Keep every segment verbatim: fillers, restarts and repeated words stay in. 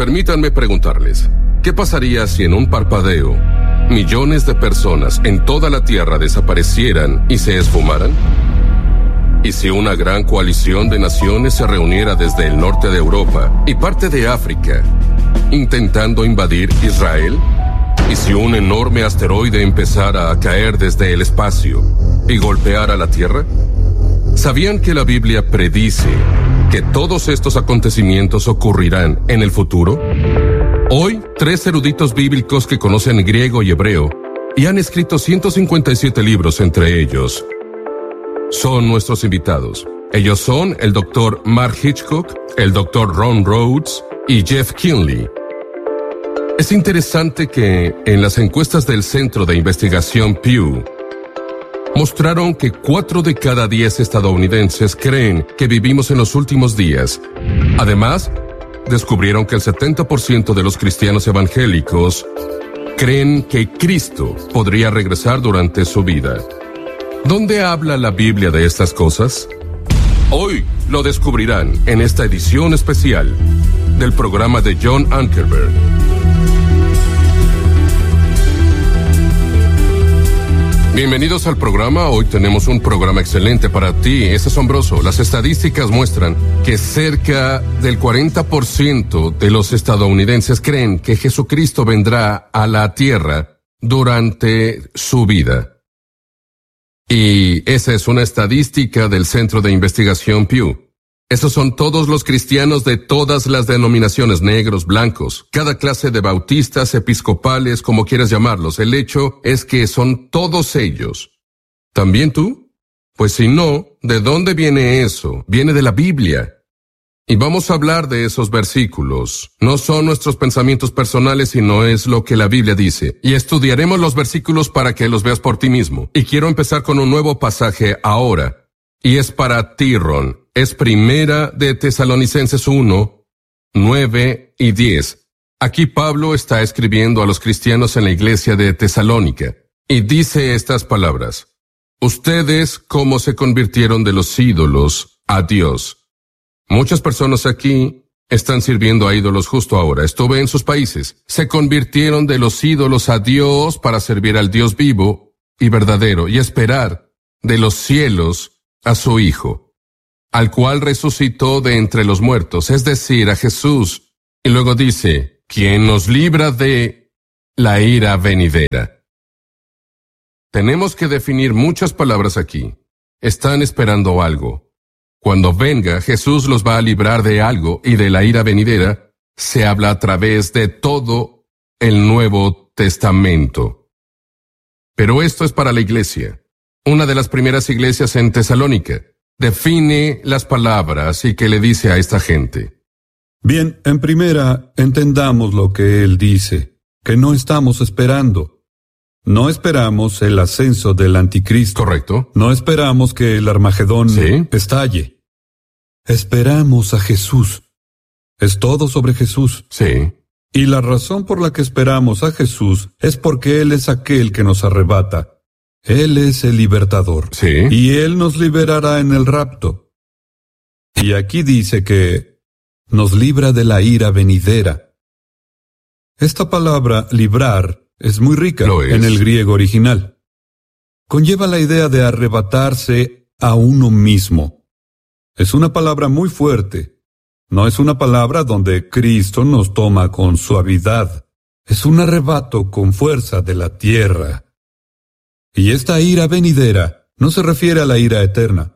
permítanme preguntarles, ¿qué pasaría si en un parpadeo millones de personas en toda la Tierra desaparecieran y se esfumaran? ¿Y si una gran coalición de naciones se reuniera desde el norte de Europa y parte de África, intentando invadir Israel? ¿Y si un enorme asteroide empezara a caer desde el espacio y golpeara la Tierra? ¿Sabían que la Biblia predice que todos estos acontecimientos ocurrirán en el futuro? Hoy, tres eruditos bíblicos que conocen griego y hebreo y han escrito ciento cincuenta y siete libros entre ellos son nuestros invitados. Ellos son el doctor Mark Hitchcock, el doctor Ron Rhodes y Jeff Kinley. Es interesante que en las encuestas del Centro de Investigación Pew mostraron que cuatro de cada diez estadounidenses creen que vivimos en los últimos días. Además, descubrieron que el setenta por ciento de los cristianos evangélicos creen que Cristo podría regresar durante su vida. ¿Dónde habla la Biblia de estas cosas? Hoy lo descubrirán en esta edición especial del programa de John Ankerberg. Bienvenidos al programa. Hoy tenemos un programa excelente para ti. Es asombroso. Las estadísticas muestran que cerca del cuarenta por ciento de los estadounidenses creen que Jesucristo vendrá a la tierra durante su vida. Y esa es una estadística del Centro de Investigación Pew. Esos son todos los cristianos de todas las denominaciones, negros, blancos, cada clase de bautistas, episcopales, como quieras llamarlos. El hecho es que son todos ellos. ¿También tú? Pues si no, ¿de dónde viene eso? Viene de la Biblia. Y vamos a hablar de esos versículos. No son nuestros pensamientos personales, sino es lo que la Biblia dice. Y estudiaremos los versículos para que los veas por ti mismo. Y quiero empezar con un nuevo pasaje ahora. Y es para ti, Ron. Es Primera de Tesalonicenses uno, nueve y diez. Aquí Pablo está escribiendo a los cristianos en la iglesia de Tesalónica. Y dice estas palabras. Ustedes, ¿cómo se convirtieron de los ídolos a Dios? Muchas personas aquí están sirviendo a ídolos justo ahora. Estuve en sus países. Se convirtieron de los ídolos a Dios para servir al Dios vivo y verdadero y esperar de los cielos a su Hijo, al cual resucitó de entre los muertos, es decir, a Jesús. Y luego dice, quien nos libra de la ira venidera. Tenemos que definir muchas palabras aquí. Están esperando algo. Cuando venga, Jesús los va a librar de algo y de la ira venidera se habla a través de todo el Nuevo Testamento. Pero esto es para la iglesia. Una de las primeras iglesias en Tesalónica define las palabras y qué le dice a esta gente. Bien, en primera, entendamos lo que él dice, que no estamos esperando. No esperamos el ascenso del anticristo. Correcto. No esperamos que el Armagedón ¿Sí? estalle. Esperamos a Jesús. Es todo sobre Jesús. Sí. Y la razón por la que esperamos a Jesús es porque Él es aquel que nos arrebata. Él es el libertador. Sí. Y Él nos liberará en el rapto. Y aquí dice que nos libra de la ira venidera. Esta palabra, librar, es muy rica Lo es. en el griego original. Conlleva la idea de arrebatarse a uno mismo. Es una palabra muy fuerte. No es una palabra donde Cristo nos toma con suavidad. Es un arrebato con fuerza de la tierra. Y esta ira venidera no se refiere a la ira eterna.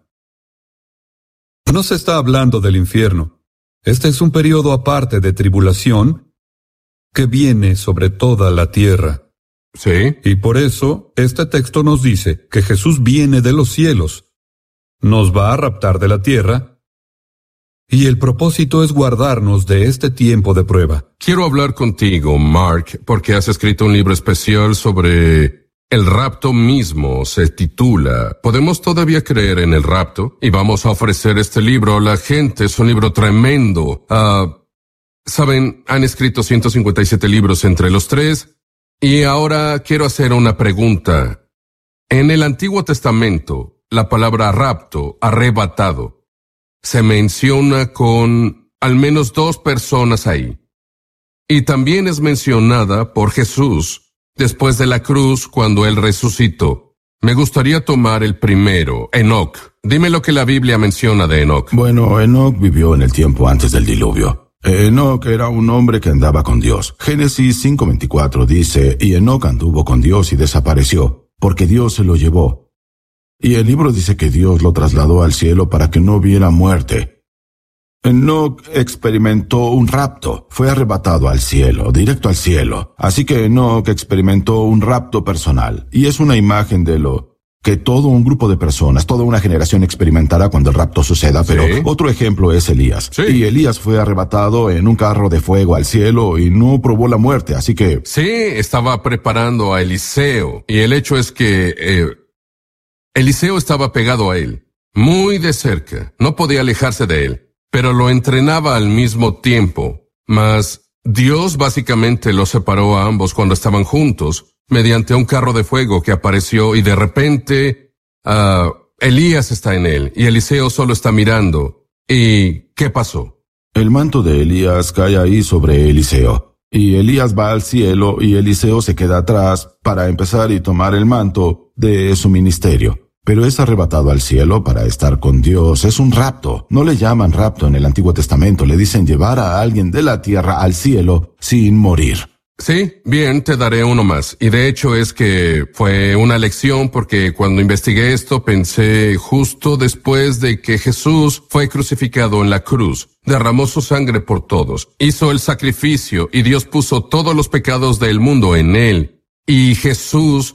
No se está hablando del infierno. Este es un periodo aparte de tribulación que viene sobre toda la tierra. Sí. Y por eso, este texto nos dice que Jesús viene de los cielos, nos va a raptar de la tierra, y el propósito es guardarnos de este tiempo de prueba. Quiero hablar contigo, Mark, porque has escrito un libro especial sobre el rapto mismo. Se titula ¿Podemos todavía creer en el rapto? Y vamos a ofrecer este libro a la gente. Es un libro tremendo. Uh, Saben, han escrito ciento cincuenta y siete libros entre los tres. Y ahora quiero hacer una pregunta. En el Antiguo Testamento, la palabra rapto, arrebatado, se menciona con al menos dos personas ahí. y también es mencionada por Jesús después de la cruz cuando Él resucitó. Me gustaría tomar el primero, Enoc. Dime lo que la Biblia menciona de Enoc. Bueno, Enoc vivió en el tiempo antes del diluvio. Enoc era un hombre que andaba con Dios. Génesis cinco veinticuatro dice, y Enoc anduvo con Dios y desapareció, porque Dios se lo llevó. Y el libro dice que Dios lo trasladó al cielo para que no viera muerte. Enoc experimentó un rapto, fue arrebatado al cielo, directo al cielo. Así que Enoc experimentó un rapto personal, y es una imagen de lo que todo un grupo de personas, toda una generación experimentará cuando el rapto suceda, pero ¿Sí? Otro ejemplo es Elías. Sí. Y Elías fue arrebatado en un carro de fuego al cielo y no probó la muerte, así que... Sí, estaba preparando a Eliseo, y el hecho es que eh, Eliseo estaba pegado a él, muy de cerca, no podía alejarse de él, pero lo entrenaba al mismo tiempo. Mas Dios básicamente los separó a ambos cuando estaban juntos, mediante un carro de fuego que apareció, y de repente uh, Elías está en él, y Eliseo solo está mirando. ¿Y qué pasó? El manto de Elías cae ahí sobre Eliseo, y Elías va al cielo y Eliseo se queda atrás para empezar y tomar el manto de su ministerio. Pero es arrebatado al cielo para estar con Dios. Es un rapto. No le llaman rapto en el Antiguo Testamento, le dicen llevar a alguien de la tierra al cielo sin morir. Sí, bien, te daré uno más. Y de hecho es que fue una lección porque cuando investigué esto pensé justo después de que Jesús fue crucificado en la cruz, derramó su sangre por todos, hizo el sacrificio y Dios puso todos los pecados del mundo en él. Y Jesús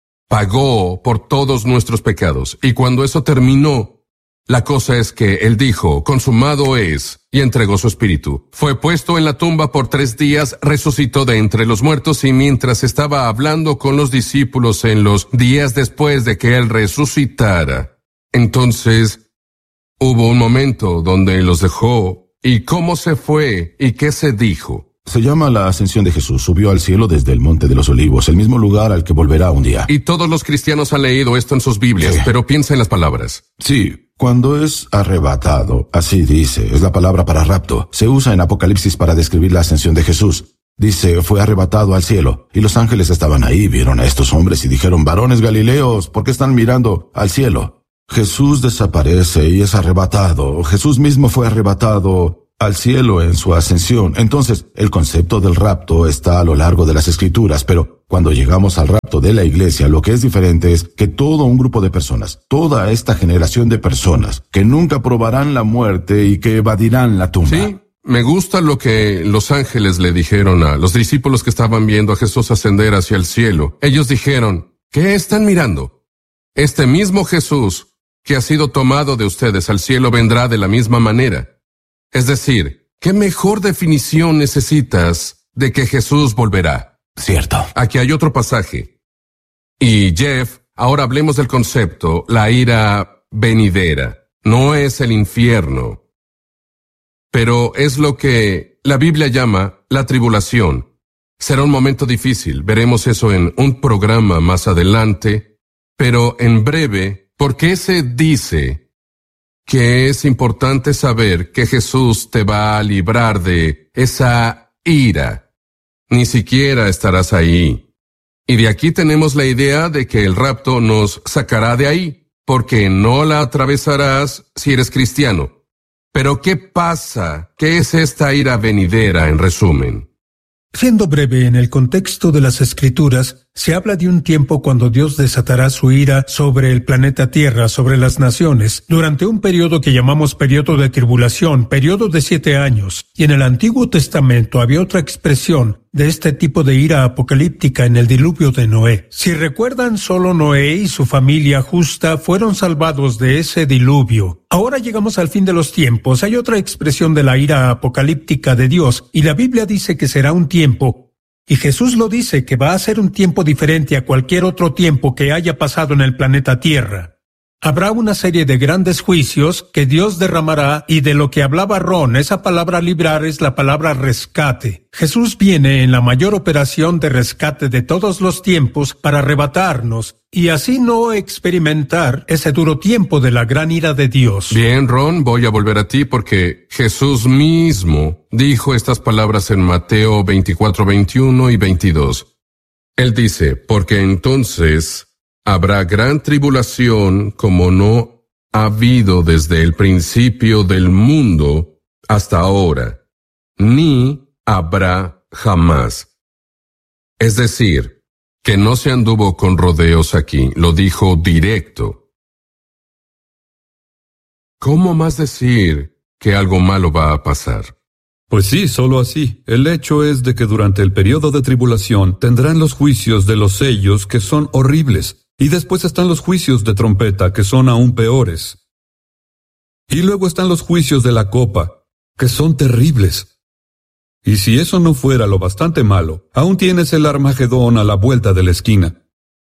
pagó por todos nuestros pecados. Y cuando eso terminó, la cosa es que Él dijo, consumado es, y entregó su espíritu. Fue puesto en la tumba por tres días, resucitó de entre los muertos, y mientras estaba hablando con los discípulos en los días después de que Él resucitara, entonces hubo un momento donde los dejó. ¿Y cómo se fue? ¿Y qué se dijo? Se llama la ascensión de Jesús. Subió al cielo desde el Monte de los Olivos, el mismo lugar al que volverá un día. Y todos los cristianos han leído esto en sus Biblias, Sí. pero piensa en las palabras. Sí, cuando es arrebatado, así dice, es la palabra para rapto. Se usa en Apocalipsis para describir la ascensión de Jesús. Dice, fue arrebatado al cielo, y los ángeles estaban ahí, vieron a estos hombres y dijeron, varones Galileos, ¿por qué están mirando al cielo? Jesús desaparece y es arrebatado. Jesús mismo fue arrebatado al cielo en su ascensión. Entonces, el concepto del rapto está a lo largo de las Escrituras, pero cuando llegamos al rapto de la iglesia, lo que es diferente es que todo un grupo de personas, toda esta generación de personas, que nunca probarán la muerte y que evadirán la tumba. Sí, me gusta lo que los ángeles le dijeron a los discípulos que estaban viendo a Jesús ascender hacia el cielo. Ellos dijeron, ¿qué están mirando? Este mismo Jesús que ha sido tomado de ustedes al cielo vendrá de la misma manera. Es decir, ¿qué mejor definición necesitas de que Jesús volverá? Cierto. Aquí hay otro pasaje. Y Jeff, ahora hablemos del concepto, la ira venidera. No es el infierno, pero es lo que la Biblia llama la tribulación. Será un momento difícil, veremos eso en un programa más adelante, pero en breve, ¿por qué se dice que es importante saber que Jesús te va a librar de esa ira? Ni siquiera estarás ahí. Y de aquí tenemos la idea de que el rapto nos sacará de ahí, porque no la atravesarás si eres cristiano. Pero ¿qué pasa? ¿Qué es esta ira venidera en resumen? Siendo breve, en el contexto de las Escrituras, se habla de un tiempo cuando Dios desatará su ira sobre el planeta Tierra, sobre las naciones, durante un periodo que llamamos periodo de tribulación, periodo de siete años. Y en el Antiguo Testamento había otra expresión de este tipo de ira apocalíptica en el diluvio de Noé. Si recuerdan, solo Noé y su familia justa fueron salvados de ese diluvio. Ahora llegamos al fin de los tiempos. Hay otra expresión de la ira apocalíptica de Dios, y la Biblia dice que será un tiempo, y Jesús lo dice, que va a ser un tiempo diferente a cualquier otro tiempo que haya pasado en el planeta Tierra. Habrá una serie de grandes juicios que Dios derramará, y de lo que hablaba Ron, esa palabra librar es la palabra rescate. Jesús viene en la mayor operación de rescate de todos los tiempos para arrebatarnos y así no experimentar ese duro tiempo de la gran ira de Dios. Bien, Ron, voy a volver a ti porque Jesús mismo dijo estas palabras en Mateo veinticuatro, veintiuno y veintidós. Él dice, porque entonces habrá gran tribulación como no ha habido desde el principio del mundo hasta ahora, ni habrá jamás. Es decir, que no se anduvo con rodeos aquí, lo dijo directo. ¿Cómo más decir que algo malo va a pasar? Pues sí, solo así. El hecho es de que durante el periodo de tribulación tendrán los juicios de los sellos que son horribles. Y después están los juicios de trompeta, que son aún peores. Y luego están los juicios de la copa, que son terribles. Y si eso no fuera lo bastante malo, aún tienes el Armagedón a la vuelta de la esquina.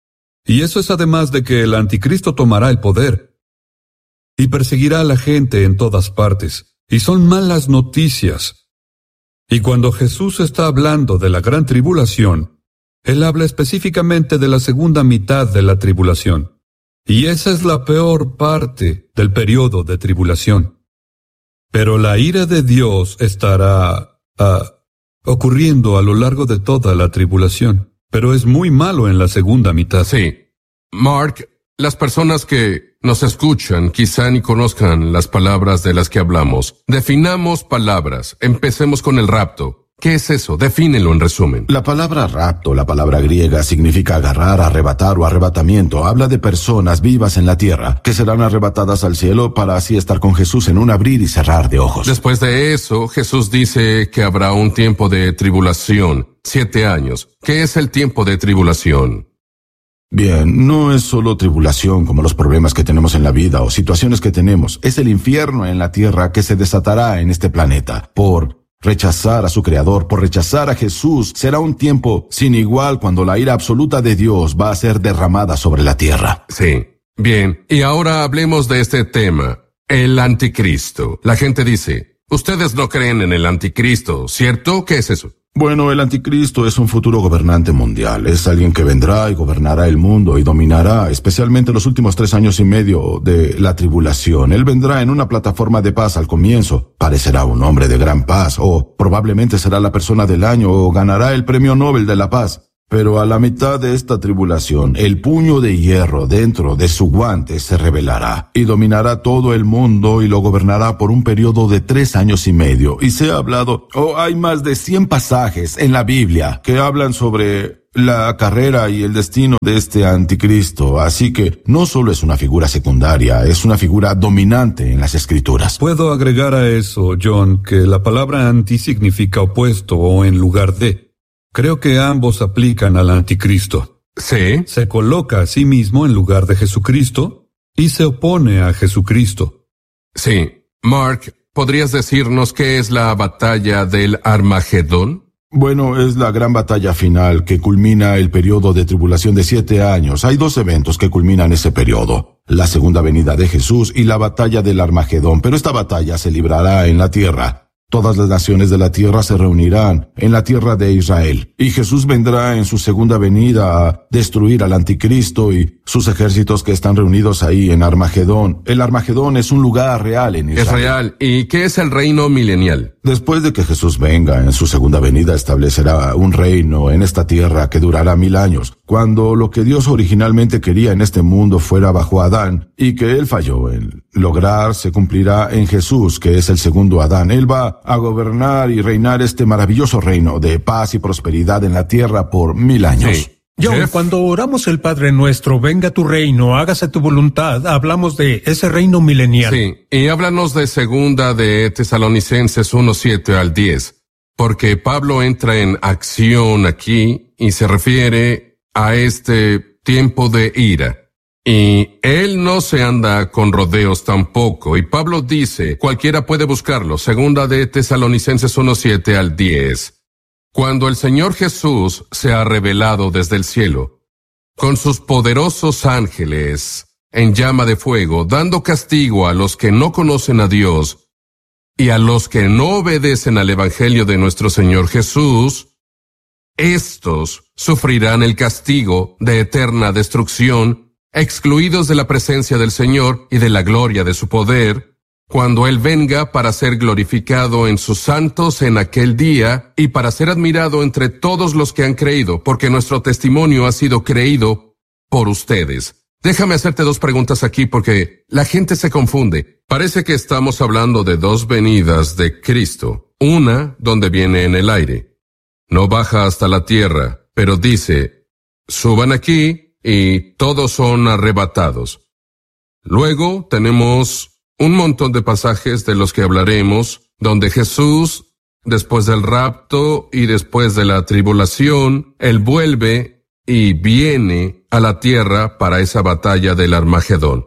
Y eso es además de que el anticristo tomará el poder y perseguirá a la gente en todas partes. Y son malas noticias. Y cuando Jesús está hablando de la gran tribulación, Él habla específicamente de la segunda mitad de la tribulación. Y esa es la peor parte del periodo de tribulación. Pero la ira de Dios estará uh, ocurriendo a lo largo de toda la tribulación. Pero es muy malo en la segunda mitad. Sí. Mark, las personas que nos escuchan quizá ni conozcan las palabras de las que hablamos. Definamos palabras. Empecemos con el rapto. ¿Qué es eso? Defínelo en resumen. La palabra rapto, la palabra griega, significa agarrar, arrebatar o arrebatamiento. Habla de personas vivas en la tierra que serán arrebatadas al cielo para así estar con Jesús en un abrir y cerrar de ojos. Después de eso, Jesús dice que habrá un tiempo de tribulación, siete años. ¿Qué es el tiempo de tribulación? Bien, no es solo tribulación como los problemas que tenemos en la vida o situaciones que tenemos. Es el infierno en la tierra que se desatará en este planeta por rechazar a su Creador, por rechazar a Jesús. Será un tiempo sin igual cuando la ira absoluta de Dios va a ser derramada sobre la tierra. Sí. Bien, y ahora hablemos de este tema, el anticristo. La gente dice, ustedes no creen en el anticristo, ¿cierto? ¿Qué es eso? Bueno, el anticristo es un futuro gobernante mundial. Es alguien que vendrá y gobernará el mundo y dominará, especialmente los últimos tres años y medio de la tribulación. Él vendrá en una plataforma de paz al comienzo. Parecerá un hombre de gran paz, o probablemente será la persona del año, o ganará el premio Nobel de la paz. Pero a la mitad de esta tribulación, el puño de hierro dentro de su guante se revelará y dominará todo el mundo y lo gobernará por un periodo de tres años y medio. Y se ha hablado, oh, hay más de cien pasajes en la Biblia que hablan sobre la carrera y el destino de este anticristo. Así que no solo es una figura secundaria, es una figura dominante en las Escrituras. Puedo agregar a eso, John, que la palabra anti significa opuesto o en lugar de. Creo que ambos aplican al anticristo. Sí. Se coloca a sí mismo en lugar de Jesucristo y se opone a Jesucristo. Sí. Mark, ¿podrías decirnos qué es la batalla del Armagedón? Bueno, es la gran batalla final que culmina el periodo de tribulación de siete años. Hay dos eventos que culminan ese periodo: la segunda venida de Jesús y la batalla del Armagedón. Pero esta batalla se librará en la tierra. Todas las naciones de la tierra se reunirán en la tierra de Israel, y Jesús vendrá en su segunda venida a destruir al anticristo y sus ejércitos que están reunidos ahí en Armagedón. El Armagedón es un lugar real en Israel. Es real. ¿Y qué es el reino milenial? Después de que Jesús venga en su segunda venida, establecerá un reino en esta tierra que durará mil años. Cuando lo que Dios originalmente quería en este mundo fuera bajo Adán, y que él falló en lograr, se cumplirá en Jesús, que es el segundo Adán. Él va a gobernar y reinar este maravilloso reino de paz y prosperidad en la tierra por mil años. Sí. John, Jeff. cuando oramos el Padre Nuestro, venga tu reino, hágase tu voluntad, hablamos de ese reino milenial. Sí, y háblanos de segunda de Tesalonicenses uno, siete al diez, porque Pablo entra en acción aquí y se refiere a este tiempo de ira. Y él no se anda con rodeos tampoco, y Pablo dice, cualquiera puede buscarlo, segunda de Tesalonicenses uno, siete al diez. Cuando el Señor Jesús se ha revelado desde el cielo, con sus poderosos ángeles, en llama de fuego, dando castigo a los que no conocen a Dios y a los que no obedecen al Evangelio de nuestro Señor Jesús, estos sufrirán el castigo de eterna destrucción, excluidos de la presencia del Señor y de la gloria de su poder, cuando Él venga para ser glorificado en sus santos en aquel día y para ser admirado entre todos los que han creído, porque nuestro testimonio ha sido creído por ustedes. Déjame hacerte dos preguntas aquí porque la gente se confunde. Parece que estamos hablando de dos venidas de Cristo. Una donde viene en el aire. No baja hasta la tierra, pero dice, suban aquí y todos son arrebatados. Luego tenemos un montón de pasajes de los que hablaremos, donde Jesús, después del rapto y después de la tribulación, Él vuelve y viene a la tierra para esa batalla del Armagedón.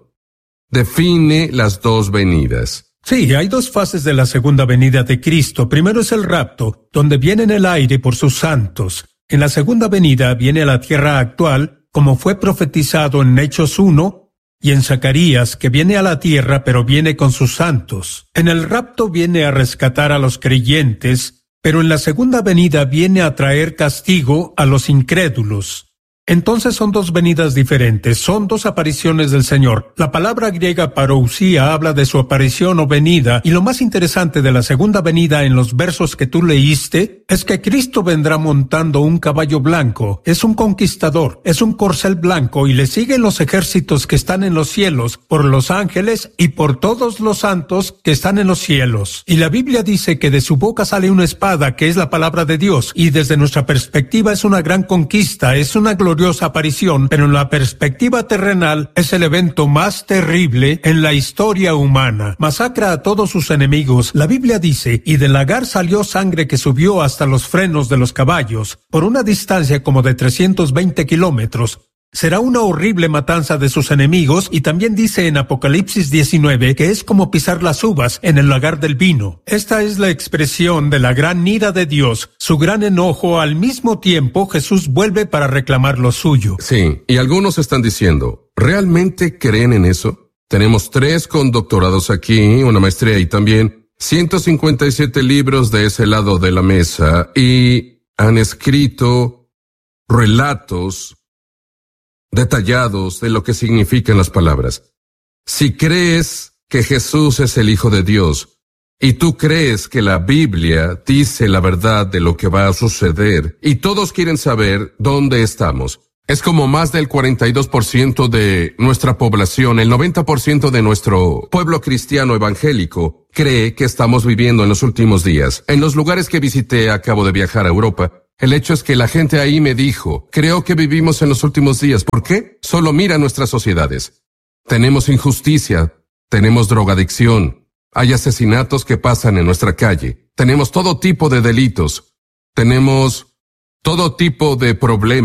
Define las dos venidas. Sí, hay dos fases de la segunda venida de Cristo. Primero es el rapto, donde viene en el aire por sus santos. En la segunda venida viene a la tierra actual, como fue profetizado en Hechos uno, y en Zacarías, que viene a la tierra, pero viene con sus santos. En el rapto viene a rescatar a los creyentes, pero en la segunda venida viene a traer castigo a los incrédulos. Entonces son dos venidas diferentes, son dos apariciones del Señor. La palabra griega parousia habla de su aparición o venida, y lo más interesante de la segunda venida en los versos que tú leíste es que Cristo vendrá montando un caballo blanco, es un conquistador, es un corcel blanco y le siguen los ejércitos que están en los cielos, por los ángeles y por todos los santos que están en los cielos. Y la Biblia dice que de su boca sale una espada que es la palabra de Dios, y desde nuestra perspectiva es una gran conquista, es una gloria aparición, pero en la perspectiva terrenal es el evento más terrible en la historia humana. Masacra a todos sus enemigos. La Biblia dice, y del lagar salió sangre que subió hasta los frenos de los caballos, por una distancia como de trescientos veinte kilómetros. Será una horrible matanza de sus enemigos, y también dice en Apocalipsis diecinueve que es como pisar las uvas en el lagar del vino. Esta es la expresión de la gran ira de Dios, su gran enojo. Al mismo tiempo, Jesús vuelve para reclamar lo suyo. Sí, y algunos están diciendo, ¿realmente creen en eso? Tenemos tres con doctorados aquí, una maestría y también ciento cincuenta y siete libros de ese lado de la mesa, y han escrito relatos detallados de lo que significan las palabras. Si crees que Jesús es el Hijo de Dios, y tú crees que la Biblia dice la verdad de lo que va a suceder, y todos quieren saber dónde estamos, es como más del cuarenta y dos por ciento de nuestra población, el noventa por ciento de nuestro pueblo cristiano evangélico, cree que estamos viviendo en los últimos días. En los lugares que visité, acabo de viajar a Europa, el hecho es que la gente ahí me dijo, creo que vivimos en los últimos días. ¿Por qué? Solo mira nuestras sociedades. Tenemos injusticia, tenemos drogadicción, hay asesinatos que pasan en nuestra calle, tenemos todo tipo de delitos, tenemos todo tipo de problemas.